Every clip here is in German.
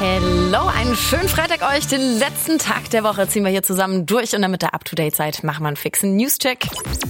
Hello, einen schönen Freitag euch. Den letzten Tag der Woche ziehen wir hier zusammen durch und damit ihr up-to-date seid, machen wir einen fixen News-Check.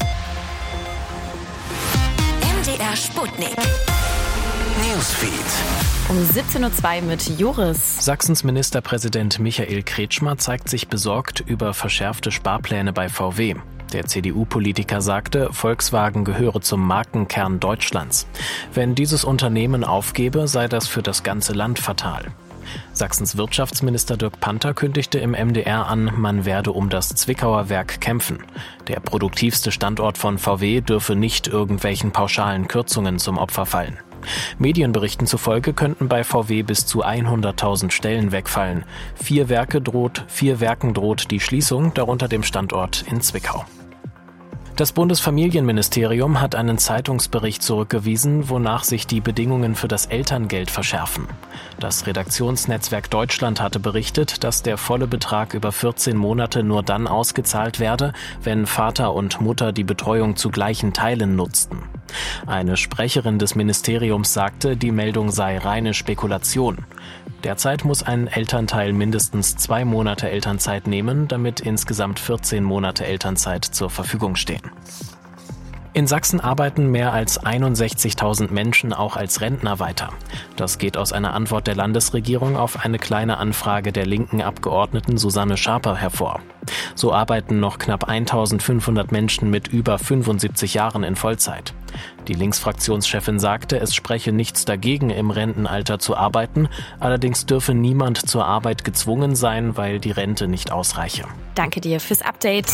MDR Sputnik. Newsfeed. Um 17.02 Uhr mit Joris. Sachsens Ministerpräsident Michael Kretschmer zeigt sich besorgt über verschärfte Sparpläne bei VW. Der CDU-Politiker sagte, Volkswagen gehöre zum Markenkern Deutschlands. Wenn dieses Unternehmen aufgebe, sei das für das ganze Land fatal. Sachsens Wirtschaftsminister Dirk Panther kündigte im MDR an, man werde um das Zwickauer Werk kämpfen. Der produktivste Standort von VW dürfe nicht irgendwelchen pauschalen Kürzungen zum Opfer fallen. Medienberichten zufolge könnten bei VW bis zu 100.000 Stellen wegfallen. 4 Werken droht die Schließung, darunter dem Standort in Zwickau. Das Bundesfamilienministerium hat einen Zeitungsbericht zurückgewiesen, wonach sich die Bedingungen für das Elterngeld verschärfen. Das Redaktionsnetzwerk Deutschland hatte berichtet, dass der volle Betrag über 14 Monate nur dann ausgezahlt werde, wenn Vater und Mutter die Betreuung zu gleichen Teilen nutzten. Eine Sprecherin des Ministeriums sagte, die Meldung sei reine Spekulation. Derzeit muss ein Elternteil mindestens 2 Monate Elternzeit nehmen, damit insgesamt 14 Monate Elternzeit zur Verfügung stehen. In Sachsen arbeiten mehr als 61.000 Menschen auch als Rentner weiter. Das geht aus einer Antwort der Landesregierung auf eine kleine Anfrage der linken Abgeordneten Susanne Schaper hervor. So arbeiten noch knapp 1.500 Menschen mit über 75 Jahren in Vollzeit. Die Linksfraktionschefin sagte, es spreche nichts dagegen, im Rentenalter zu arbeiten, allerdings dürfe niemand zur Arbeit gezwungen sein, weil die Rente nicht ausreiche. Danke dir fürs Update.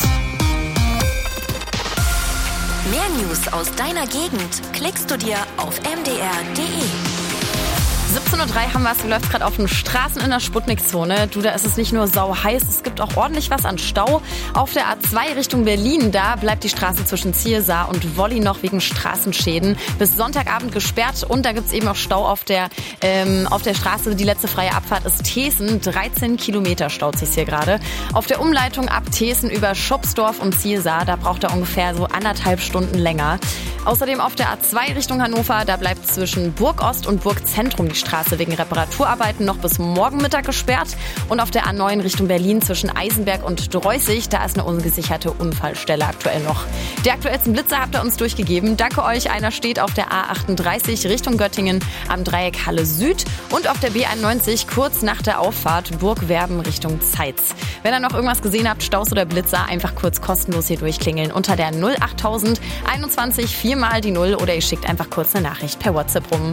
Mehr News aus deiner Gegend klickst du dir auf mdr.de. 17.03 Uhr haben wir es, läuft gerade auf den Straßen in der Sputnik-Zone. Du, da ist es nicht nur sau heiß, es gibt auch ordentlich was an Stau. Auf der A2 Richtung Berlin, da bleibt die Straße zwischen Ziersar und Wolli noch wegen Straßenschäden bis Sonntagabend gesperrt. Und da gibt es eben auch Stau auf der Straße. Die letzte freie Abfahrt ist Thesen. 13 Kilometer staut sich hier gerade. Auf der Umleitung ab Thesen über Schopsdorf und Ziersar, da braucht er ungefähr so 1,5 Stunden länger. Außerdem auf der A2 Richtung Hannover, da bleibt zwischen Burgost und Burgzentrum die Straße wegen Reparaturarbeiten noch bis morgen Mittag gesperrt. Und auf der A9 Richtung Berlin zwischen Eisenberg und Dreußig, da ist eine ungesicherte Unfallstelle aktuell noch. Die aktuellsten Blitze habt ihr uns durchgegeben. Danke euch. Einer steht auf der A38 Richtung Göttingen am Dreieck Halle Süd und auf der B91 kurz nach der Auffahrt Burgwerben Richtung Zeitz. Wenn ihr noch irgendwas gesehen habt, Staus oder Blitzer, einfach kurz kostenlos hier durchklingeln unter der 08000 21 4 mal die 0 oder ihr schickt einfach kurz eine Nachricht per WhatsApp rum.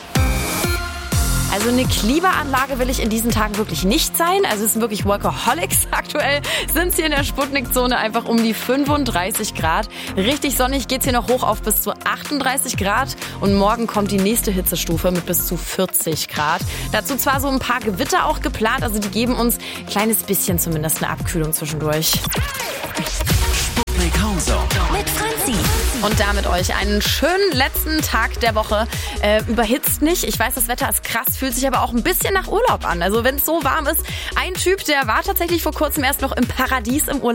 Also eine Klimaanlage will ich in diesen Tagen wirklich nicht sein. Also es sind wirklich Workaholics. Aktuell sind es hier in der Sputnik-Zone einfach um die 35 Grad. Richtig sonnig geht's hier noch hoch auf bis zu 38 Grad. Und morgen kommt die nächste Hitzestufe mit bis zu 40 Grad. Dazu zwar so ein paar Gewitter auch geplant. Also die geben uns ein kleines bisschen zumindest eine Abkühlung zwischendurch. Sputnik Countdown mit Franzi. Und damit euch einen schönen letzten Tag der Woche. Überhitzt nicht. Ich weiß, das Wetter ist krass, fühlt sich aber auch ein bisschen nach Urlaub an. Also wenn es so warm ist. Ein Typ, der war tatsächlich vor kurzem erst noch im Paradies im Urlaub.